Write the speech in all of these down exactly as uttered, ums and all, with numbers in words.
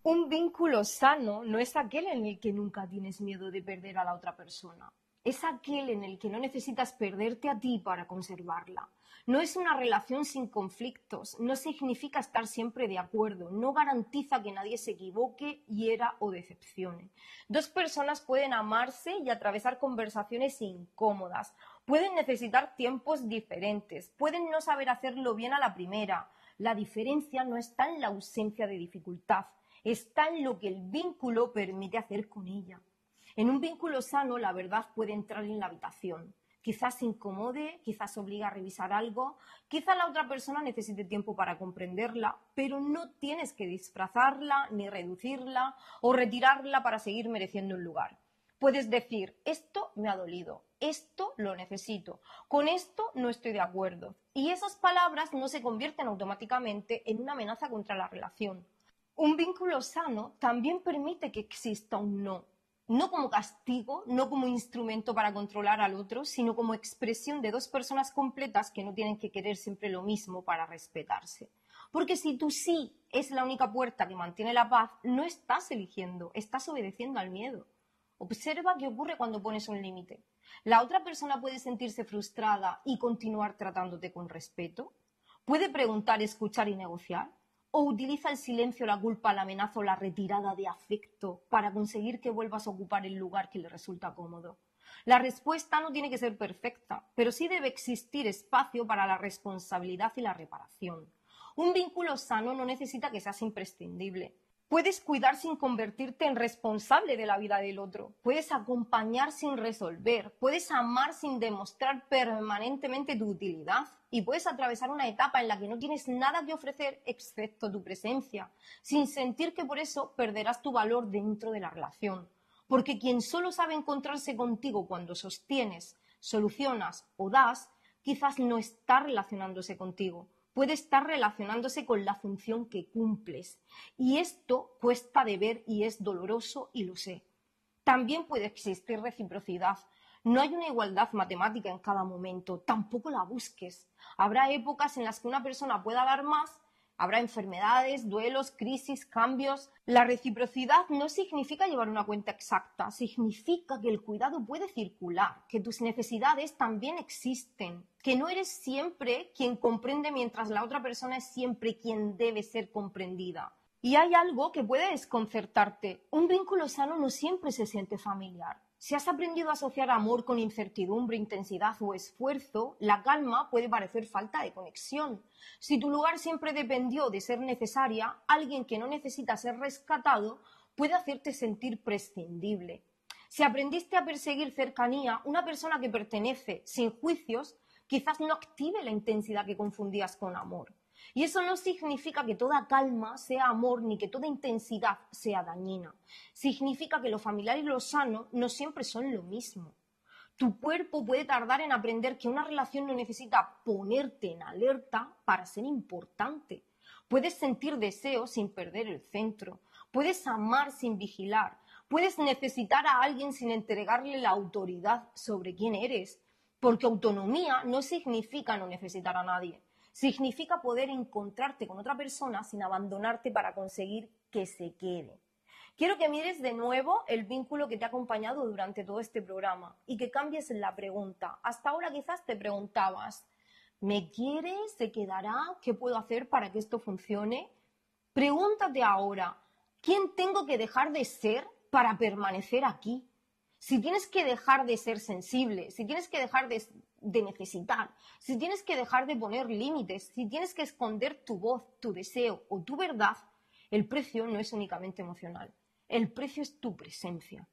Un vínculo sano no es aquel en el que nunca tienes miedo de perder a la otra persona. Es aquel en el que no necesitas perderte a ti para conservarla. No es una relación sin conflictos, no significa estar siempre de acuerdo, no garantiza que nadie se equivoque, hiera o decepcione. Dos personas pueden amarse y atravesar conversaciones incómodas, pueden necesitar tiempos diferentes, pueden no saber hacerlo bien a la primera. La diferencia no está en la ausencia de dificultad, está en lo que el vínculo permite hacer con ella. En un vínculo sano, la verdad puede entrar en la habitación. Quizás se incomode, quizás obliga a revisar algo, quizás la otra persona necesite tiempo para comprenderla, pero no tienes que disfrazarla, ni reducirla o retirarla para seguir mereciendo un lugar. Puedes decir, esto me ha dolido, esto lo necesito, con esto no estoy de acuerdo. Y esas palabras no se convierten automáticamente en una amenaza contra la relación. Un vínculo sano también permite que exista un no. No como castigo, no como instrumento para controlar al otro, sino como expresión de dos personas completas que no tienen que querer siempre lo mismo para respetarse. Porque si tu sí es la única puerta que mantiene la paz, no estás eligiendo, estás obedeciendo al miedo. Observa qué ocurre cuando pones un límite. ¿La otra persona puede sentirse frustrada y continuar tratándote con respeto? ¿Puede preguntar, escuchar y negociar? ¿O utiliza el silencio, la culpa, la amenaza o la retirada de afecto para conseguir que vuelvas a ocupar el lugar que le resulta cómodo? La respuesta no tiene que ser perfecta, pero sí debe existir espacio para la responsabilidad y la reparación. Un vínculo sano no necesita que seas imprescindible. Puedes cuidar sin convertirte en responsable de la vida del otro. Puedes acompañar sin resolver. Puedes amar sin demostrar permanentemente tu utilidad. Y puedes atravesar una etapa en la que no tienes nada que ofrecer excepto tu presencia, sin sentir que por eso perderás tu valor dentro de la relación. Porque quien solo sabe encontrarse contigo cuando sostienes, solucionas o das, quizás no está relacionándose contigo. Puede estar relacionándose con la función que cumples. Y esto cuesta de ver y es doloroso y lo sé. También puede existir reciprocidad. No hay una igualdad matemática en cada momento, tampoco la busques. Habrá épocas en las que una persona pueda dar más, habrá enfermedades, duelos, crisis, cambios. La reciprocidad no significa llevar una cuenta exacta, significa que el cuidado puede circular, que tus necesidades también existen, que no eres siempre quien comprende mientras la otra persona es siempre quien debe ser comprendida. Y hay algo que puede desconcertarte. Un vínculo sano no siempre se siente familiar. Si has aprendido a asociar amor con incertidumbre, intensidad o esfuerzo, la calma puede parecer falta de conexión. Si tu lugar siempre dependió de ser necesaria, alguien que no necesita ser rescatado puede hacerte sentir prescindible. Si aprendiste a perseguir cercanía, una persona que pertenece sin juicios, quizás no active la intensidad que confundías con amor. Y eso no significa que toda calma sea amor ni que toda intensidad sea dañina. Significa que lo familiar y lo sano no siempre son lo mismo. Tu cuerpo puede tardar en aprender que una relación no necesita ponerte en alerta para ser importante. Puedes sentir deseo sin perder el centro. Puedes amar sin vigilar. Puedes necesitar a alguien sin entregarle la autoridad sobre quién eres. Porque autonomía no significa no necesitar a nadie. Significa poder encontrarte con otra persona sin abandonarte para conseguir que se quede. Quiero que mires de nuevo el vínculo que te ha acompañado durante todo este programa y que cambies la pregunta. Hasta ahora quizás te preguntabas, ¿me quiere? ¿Se quedará? ¿Qué puedo hacer para que esto funcione? Pregúntate ahora, ¿quién tengo que dejar de ser para permanecer aquí? Si tienes que dejar de ser sensible, si tienes que dejar de, de necesitar, si tienes que dejar de poner límites, si tienes que esconder tu voz, tu deseo o tu verdad, el precio no es únicamente emocional. El precio es tu presencia.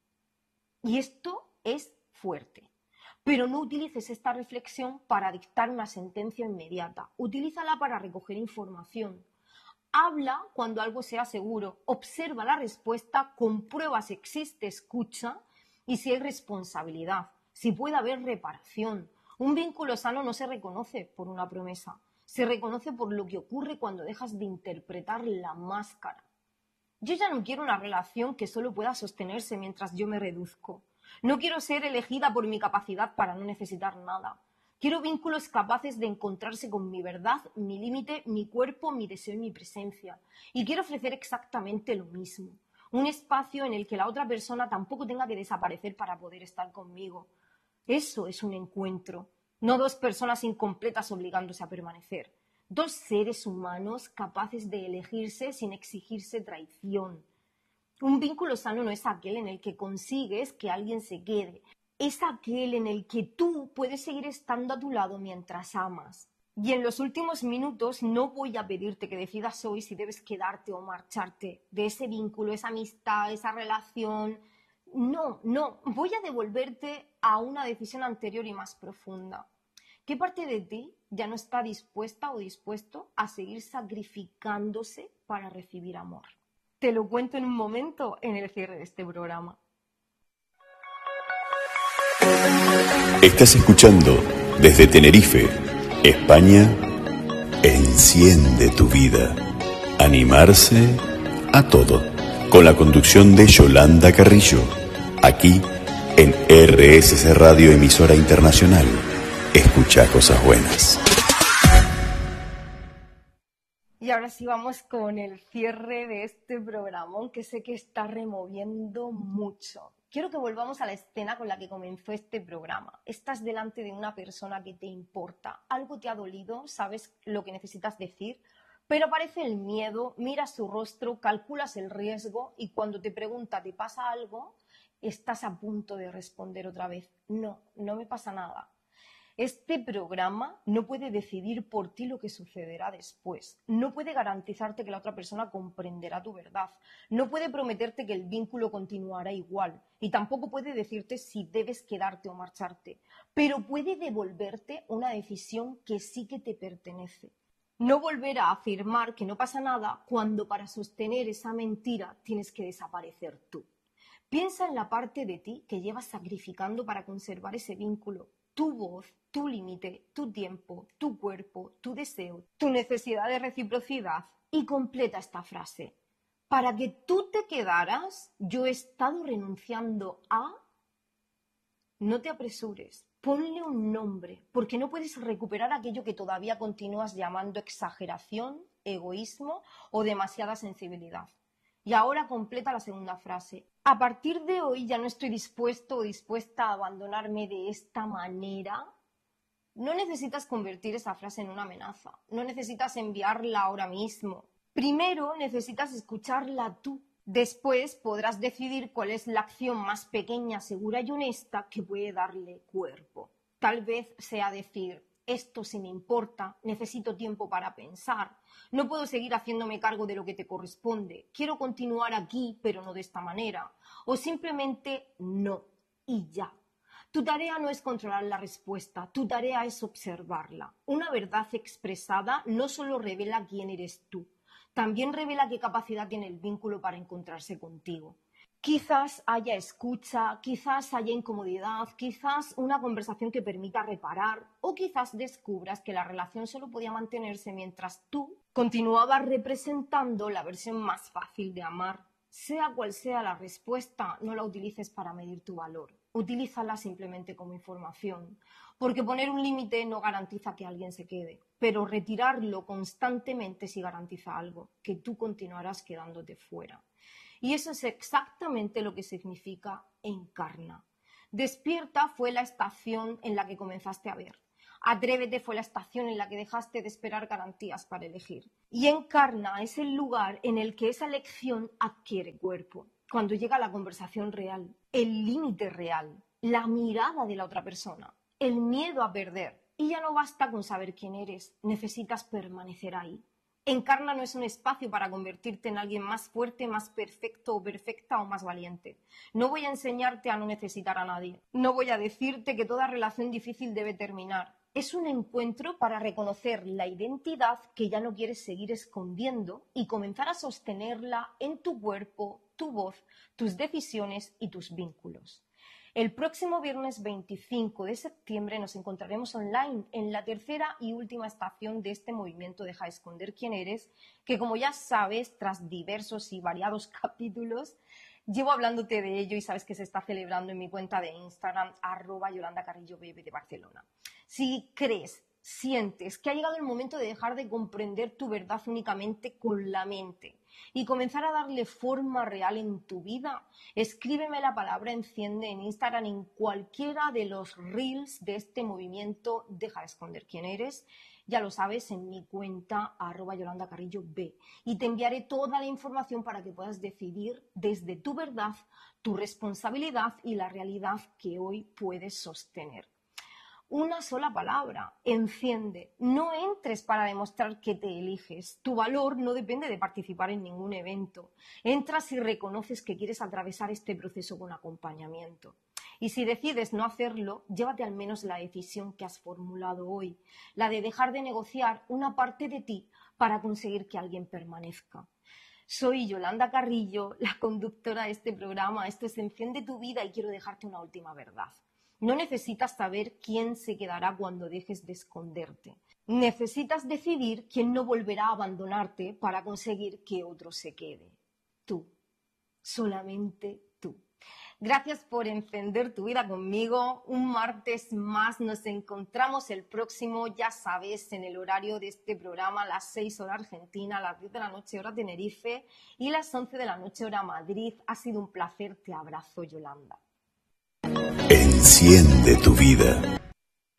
Y esto es fuerte. Pero no utilices esta reflexión para dictar una sentencia inmediata. Utilízala para recoger información. Habla cuando algo sea seguro. Observa la respuesta, comprueba si existe escucha y si hay responsabilidad, si puede haber reparación. Un vínculo sano no se reconoce por una promesa, se reconoce por lo que ocurre cuando dejas de interpretar la máscara. Yo ya no quiero una relación que solo pueda sostenerse mientras yo me reduzco. No quiero ser elegida por mi capacidad para no necesitar nada. Quiero vínculos capaces de encontrarse con mi verdad, mi límite, mi cuerpo, mi deseo y mi presencia. Y quiero ofrecer exactamente lo mismo. Un espacio en el que la otra persona tampoco tenga que desaparecer para poder estar conmigo. Eso es un encuentro, no dos personas incompletas obligándose a permanecer. Dos seres humanos capaces de elegirse sin exigirse traición. Un vínculo sano no es aquel en el que consigues que alguien se quede. Es aquel en el que tú puedes seguir estando a tu lado mientras amas. Y en los últimos minutos no voy a pedirte que decidas hoy si debes quedarte o marcharte de ese vínculo, esa amistad, esa relación. No, no, voy a devolverte a una decisión anterior y más profunda. ¿Qué parte de ti ya no está dispuesta o dispuesto a seguir sacrificándose para recibir amor? Te lo cuento en un momento en el cierre de este programa. Estás escuchando desde Tenerife, España, Enciende tu vida. Animarse a todo. Con la conducción de Yolanda Carrillo. Aquí en R S C Radio, emisora internacional. Escucha cosas buenas. Y ahora sí vamos con el cierre de este programón que sé que está removiendo mucho. Quiero que volvamos a la escena con la que comenzó este programa. Estás delante de una persona que te importa, algo te ha dolido, sabes lo que necesitas decir, pero aparece el miedo, miras su rostro, calculas el riesgo y cuando te pregunta ¿te pasa algo?, estás a punto de responder otra vez, no, no me pasa nada. Este programa no puede decidir por ti lo que sucederá después. No puede garantizarte que la otra persona comprenderá tu verdad. No puede prometerte que el vínculo continuará igual. Y tampoco puede decirte si debes quedarte o marcharte. Pero puede devolverte una decisión que sí que te pertenece. No volver a afirmar que no pasa nada cuando para sostener esa mentira tienes que desaparecer tú. Piensa en la parte de ti que llevas sacrificando para conservar ese vínculo. Tu voz, tu límite, tu tiempo, tu cuerpo, tu deseo, tu necesidad de reciprocidad. Y completa esta frase. Para que tú te quedaras, yo he estado renunciando a... No te apresures, ponle un nombre, porque no puedes recuperar aquello que todavía continúas llamando exageración, egoísmo o demasiada sensibilidad. Y ahora completa la segunda frase. A partir de hoy ya no estoy dispuesto o dispuesta a abandonarme de esta manera. No necesitas convertir esa frase en una amenaza. No necesitas enviarla ahora mismo. Primero necesitas escucharla tú. Después podrás decidir cuál es la acción más pequeña, segura y honesta que puede darle cuerpo. Tal vez sea decir, esto sí me importa, necesito tiempo para pensar, no puedo seguir haciéndome cargo de lo que te corresponde, quiero continuar aquí, pero no de esta manera. O simplemente no, y ya. Tu tarea no es controlar la respuesta, tu tarea es observarla. Una verdad expresada no solo revela quién eres tú, también revela qué capacidad tiene el vínculo para encontrarse contigo. Quizás haya escucha, quizás haya incomodidad, quizás una conversación que permita reparar o quizás descubras que la relación solo podía mantenerse mientras tú continuabas representando la versión más fácil de amar. Sea cual sea la respuesta, no la utilices para medir tu valor. Utilízala simplemente como información, porque poner un límite no garantiza que alguien se quede, pero retirarlo constantemente sí garantiza algo, que tú continuarás quedándote fuera. Y eso es exactamente lo que significa encarna. Despierta fue la estación en la que comenzaste a ver. Atrévete fue la estación en la que dejaste de esperar garantías para elegir. Y encarna es el lugar en el que esa elección adquiere cuerpo. Cuando llega la conversación real, el límite real, la mirada de la otra persona, el miedo a perder. Y ya no basta con saber quién eres, necesitas permanecer ahí. Encarna no es un espacio para convertirte en alguien más fuerte, más perfecto o perfecta o más valiente. No voy a enseñarte a no necesitar a nadie. No voy a decirte que toda relación difícil debe terminar. Es un encuentro para reconocer la identidad que ya no quieres seguir escondiendo y comenzar a sostenerla en tu cuerpo, tu voz, tus decisiones y tus vínculos. El próximo viernes veinticinco de septiembre nos encontraremos online en la tercera y última estación de este movimiento Deja de esconder quién eres, que como ya sabes, tras diversos y variados capítulos, Llevo hablándote de ello y sabes que se está celebrando en mi cuenta de Instagram, arroba Yolanda Carrillo Bebe de Barcelona. Si crees, sientes que ha llegado el momento de dejar de comprender tu verdad únicamente con la mente y comenzar a darle forma real en tu vida, escríbeme la palabra enciende en Instagram, en cualquiera de los reels de este movimiento Deja de esconder quién eres. Ya lo sabes, en mi cuenta arroba Yolanda Carrillo B, y te enviaré toda la información para que puedas decidir desde tu verdad, tu responsabilidad y la realidad que hoy puedes sostener. Una sola palabra, enciende. No entres para demostrar que te eliges. Tu valor no depende de participar en ningún evento. Entras y reconoces que quieres atravesar este proceso con acompañamiento. Y si decides no hacerlo, llévate al menos la decisión que has formulado hoy, la de dejar de negociar una parte de ti para conseguir que alguien permanezca. Soy Yolanda Carrillo, la conductora de este programa. Esto es Enciende tu vida y quiero dejarte una última verdad. No necesitas saber quién se quedará cuando dejes de esconderte. Necesitas decidir quién no volverá a abandonarte para conseguir que otro se quede. Tú. Solamente tú. Gracias por encender tu vida conmigo. Un martes más nos encontramos el próximo, ya sabes, en el horario de este programa, a las seis hora Argentina, a las diez de la noche hora Tenerife y las once de la noche hora Madrid. Ha sido un placer. Te abrazo, Yolanda. Enciende tu vida.